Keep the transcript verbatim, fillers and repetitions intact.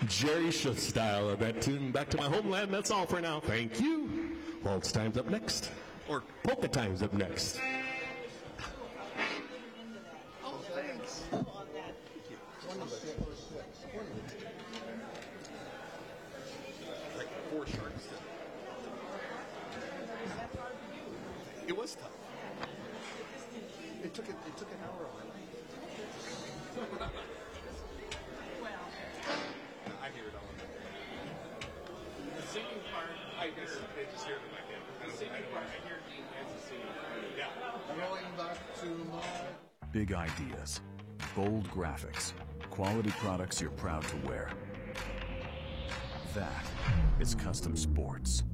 Jerry Schiff style of that tune. Back to my homeland. That's all for now. Thank you. Waltz Time's up next. Or Polka Time's up next. Oh, thanks. Like four sharks. It was tough. It took it. It took an hour of my life. I hear it all. The singing part, I guess they just hear it in my head. the singing part, I hear Dean Hansen singing. Yeah. Going back to my... Big ideas, bold graphics, quality products you're proud to wear. That is Custom Sports.